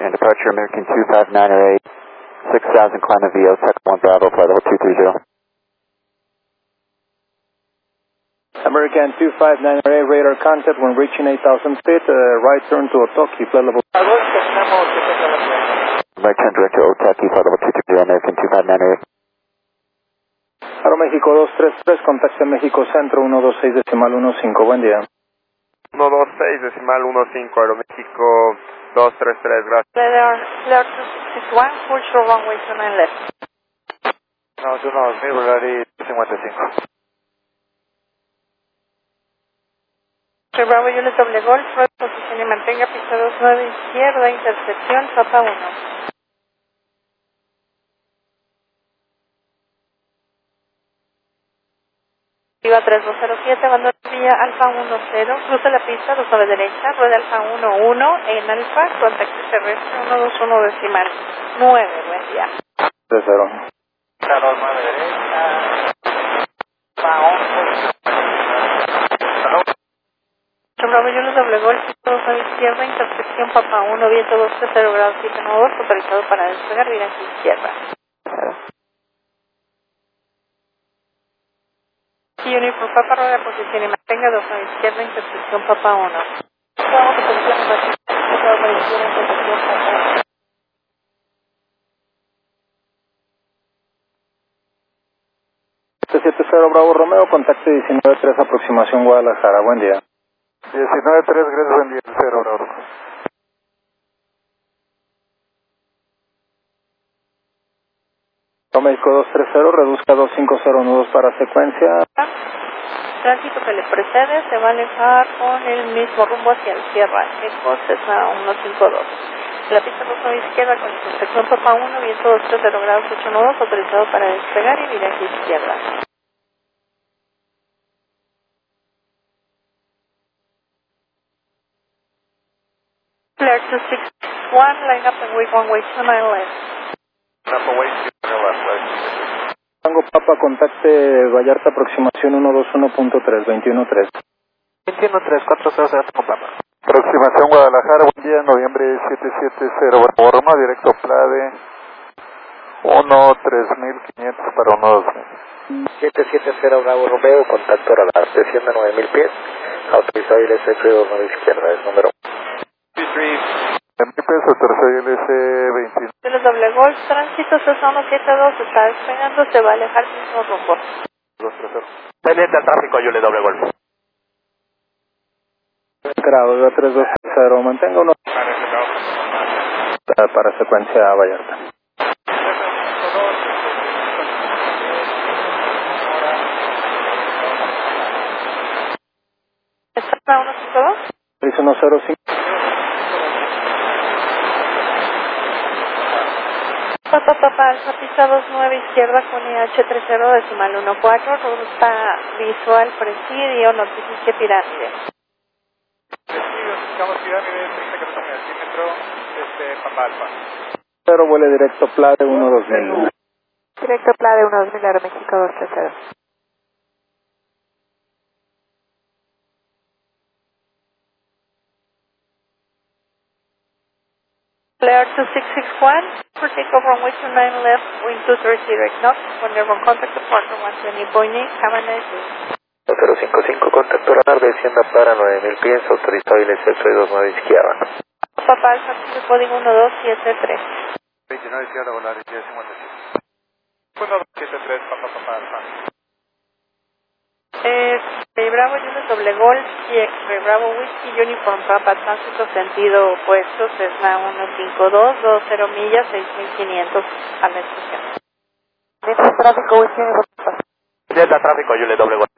And departure American 25908, 6000 climb of VO, Tech 1 Bravo, flight level 230. American 25908, radar contact when reaching 8,000 feet, right turn to Otoki, flight level. Right turn direct to Otaki, flight level 230, American 25908. Aeroméxico 233, contacte México Centro 126.15, buen día. 126.15, Aeroméxico 233, gracias. Clear 261, full short runway 29 left. No, 2000, Volaris 55. Bravo, Juliet doble Golf, posición y mantenga pista 29 izquierda, intercepción, Papa 1. Viva 3207, abandona vía Alfa 10, cruza la pista, 29 derecha, rueda Alfa 11, en Alfa, contacto terrestre 121 decimal 9, buen día. 30. Carlos 9 derecha, Alfa 11. Bravo, Juliet doble Golf, 29 izquierda, intercepción Papa 1, viento 230 grados 7 nudos, autorizado para despegar, viraje izquierda. Uniform Papa, rueda posición y mantenga 29 izquierda, intercepción Papa 1. Vamos a posición Papa 1. 770 Bravo Romeo, contacte 19.3, aproximación Guadalajara, buen día. 19.3, gracias, buen día, 0, Bravo. México 230, reduzca 250 nudos para secuencia. Tránsito que le precede se va a alejar con el mismo rumbo hacia el Sierra Eco, Cessna 152. La pista 2 izquierda con intersección Papa 1, viento 230 grados 8 nudos, autorizado para despegar y viraje izquierda. Clear 261, line up and wait one way 29 left. Tango Papa, contacte Vallarta, aproximación 121.3, 21.3. 21.3, 400 con Papa. Aproximación Guadalajara, buen día, noviembre 770, Bravo Roma, directo Plade 13500 para 12000. 770 Bravo Romeo, contacto radar, desciende 9000 pies, autorizado ILS 29 izquierda, es número 1. pesos, autorizado ILS 29. El doble Golf, tránsito Cessna 172, está despegando, se va a alejar el mismo rumbo. 230. Pendiente al tráfico, yo le doble Golf. Grado 3230, mantenga uno para secuencia Vallarta. ¿Está 152? 105. Papa, Alfa, pista 29 izquierda con IH30 decimal 14, ruta visual presidio, notifique pirámide. Buscamos pirámide, 30 kilómetros al centímetro, Papa Alfa. Pero vuele directo Plade 12000. Directo Plade 12000, Aeroméxico 230. Clear 2661, for takeoff runway 29 left, wind 230 direct north, when on contact departure 120.8, have a nice day. 055, contacto radar, descienda para 9000 pies, autorizado ILS 29 izquierda. Papa Alfa, código 1273. 29 izquierda, Volaris 1057. 1273, Papa Alfa. Bravo Juliet doble Golf, Bravo Whiskey, Uniform Papa, tránsito sentido opuesto, Cessna 152, 20 millas, 6500 a la estación. Dentro tráfico Whiskey, Uniform Papa. Dentro tráfico, yo le doble Golf.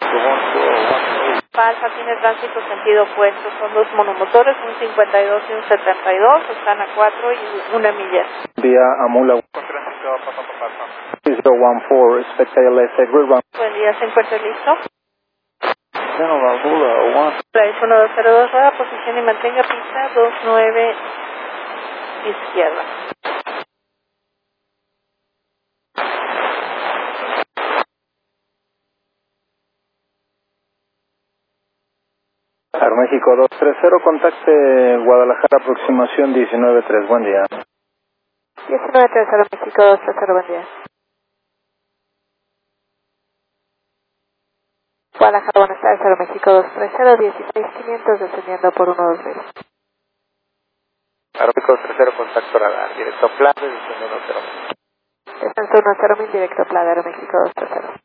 Alfa tiene tránsito sentido opuesto, son dos monomotores, un 52 y un 72, están a 4 y 1 milla. Vía Amula. Con tránsito, Papa Alfa. 014, expect ILS grid run. Buen día, ¿se encuentra listo? General Hula 1. Flight 1202, rueda, posición y mantenga pista 29 izquierda. Aeroméxico México 230, contacte Guadalajara, aproximación 19-3, buen día. 19-3, Aeroméxico 230, buen día. Guadalajara, buenas tardes, Aeroméxico 230, 16-500, descendiendo por 120. Aeroméxico 230, contacto radar, directo Plade, descendiendo 10. Descenso 10.000, directo Plade, Aeroméxico 230.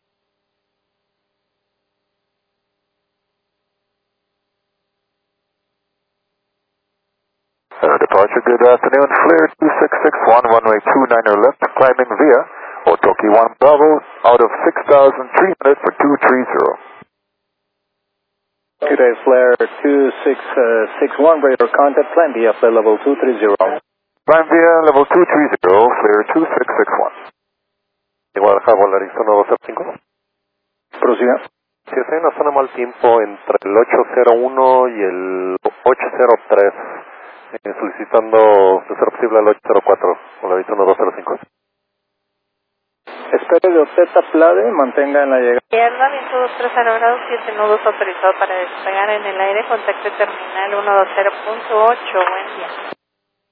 Departure, good afternoon. Flair 2661, runway 29er left, climbing via Otoki 1 Bravo, out of 6,300 for 230. Good day, Flair 2661, radar contact, climb via flight level 230. Climb via level 230, Flair 2661. De Guadalajara, Volaris 1205. Prosiga. Si estoy en una zona mal tiempo entre el 801 y el 803, solicitando de ser posible al 804, Volaris 1205. Espere de Oteta Plade, mantenga en la llegada. Izquierda, viento 23 grados, 7 nudos autorizado para despegar en el aire, contacto terminal 120.8, buen día.